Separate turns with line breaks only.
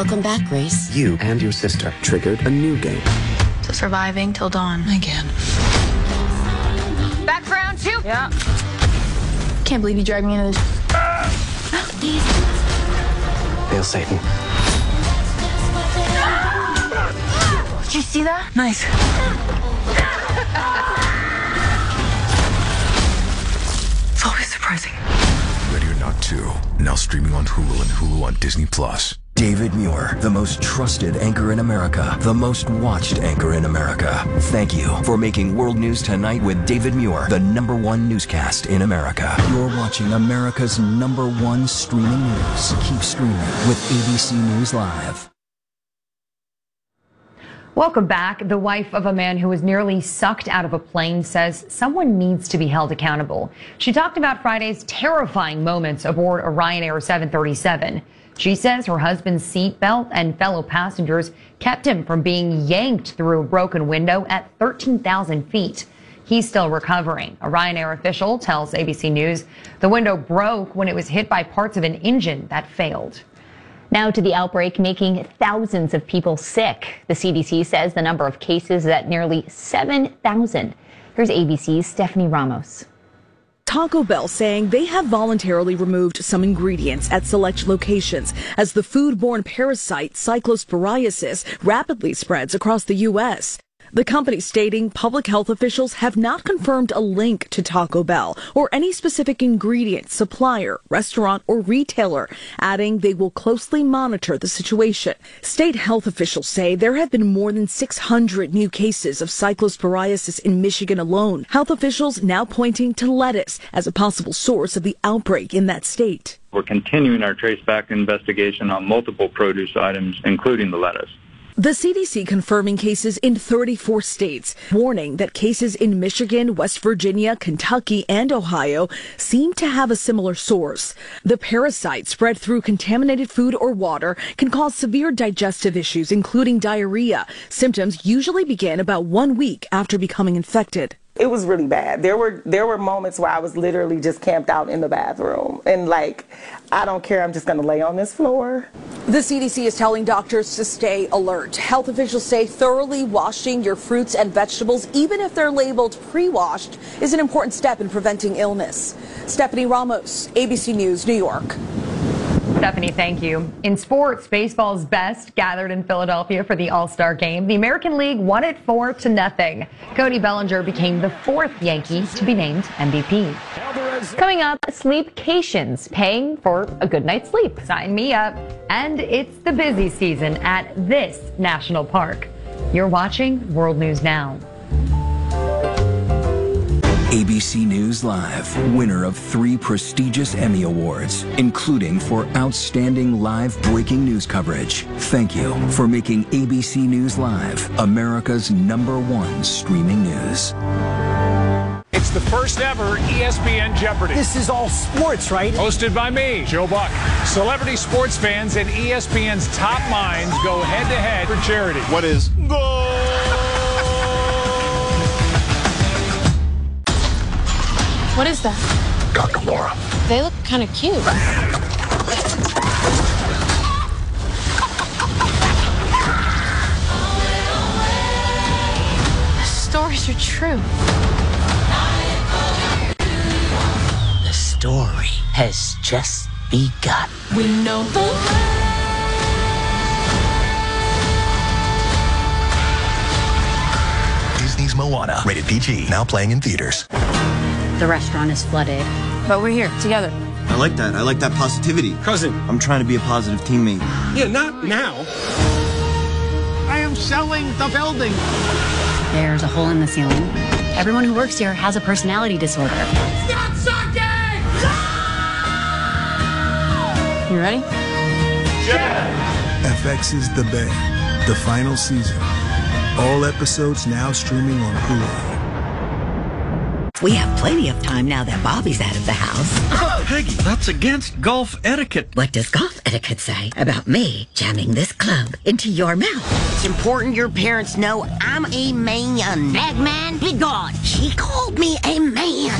Welcome back, Grace.
You and your sister triggered a new game.
So surviving till dawn again.
Back for round 2?
Yeah. Can't believe you dragged me into this.
Hail Satan.
Did you see that? Nice. It's always surprising.
Ready or Not 2, now streaming on Hulu and Hulu on Disney+.
David Muir, the most trusted anchor in America, the most watched anchor in America. Thank you for making World News Tonight with David Muir the #1 newscast in America. You're watching America's #1 streaming news. Keep streaming with ABC News Live.
Welcome back. The wife of a man who was nearly sucked out of a plane says someone needs to be held accountable. She talked about Friday's terrifying moments aboard a Ryanair 737. She says her husband's seatbelt and fellow passengers kept him from being yanked through a broken window at 13,000 feet. He's still recovering. A Ryanair official tells ABC News the window broke when it was hit by parts of an engine that failed.
Now to the outbreak making thousands of people sick. The CDC says the number of cases is at nearly 7,000. Here's ABC's Stephanie Ramos.
Taco Bell saying they have voluntarily removed some ingredients at select locations as the foodborne parasite cyclosporiasis rapidly spreads across the U.S. The company stating public health officials have not confirmed a link to Taco Bell or any specific ingredient, supplier, restaurant, or retailer, adding they will closely monitor the situation. State health officials say there have been more than 600 new cases of cyclosporiasis in Michigan alone. Health officials now pointing to lettuce as a possible source of the outbreak in that state.
We're continuing our traceback investigation on multiple produce items, including the lettuce.
The CDC confirming cases in 34 states, warning that cases in Michigan, West Virginia, Kentucky, and Ohio seem to have a similar source. The parasite spread through contaminated food or water can cause severe digestive issues, including diarrhea. Symptoms usually begin about 1 week after becoming infected.
It was really bad. There were moments where I was literally just camped out in the bathroom and I don't care, I'm just going to lay on this floor.
The CDC is telling doctors to stay alert. Health officials say thoroughly washing your fruits and vegetables, even if they're labeled pre-washed, is an important step in preventing illness. Stephanie Ramos, ABC News, New York.
Stephanie, thank you. In sports, baseball's best gathered in Philadelphia for the All-Star game. The American League won it 4-0. Cody Bellinger became the 4th Yankee to be named MVP.
Coming up, sleepcations, paying for a good night's sleep.
Sign me up. And it's the busy season at this national park. You're watching World News Now.
ABC News Live, winner of 3 prestigious Emmy Awards, including for outstanding live breaking news coverage. Thank you for making ABC News Live America's #1 streaming news.
It's the first ever ESPN Jeopardy!
This is all sports, right?
Hosted by me, Joe Buck. Celebrity sports fans and ESPN's top minds go head-to-head for charity.
What is goal?
What is that?
Dr. Laura.
They look kind of cute. The stories are true.
The story has just begun.
We know the
Disney's Moana, rated PG, now playing in theaters.
The restaurant is flooded.
But we're here, together.
I like that. I like that positivity.
Cousin.
I'm trying to be a positive teammate.
Yeah, not now. I am selling the building.
There's a hole in the ceiling. Everyone who works here has a personality disorder.
Stop sucking!
You ready?
Yeah!
FX's The Bay, the final season. All episodes now streaming on Hulu.
We have plenty of time now that Bobby's out of the house.
Peggy, that's against golf etiquette.
What does golf etiquette say about me jamming this club into your mouth? It's important your parents know I'm a man. Bagman, be gone. She called me a man.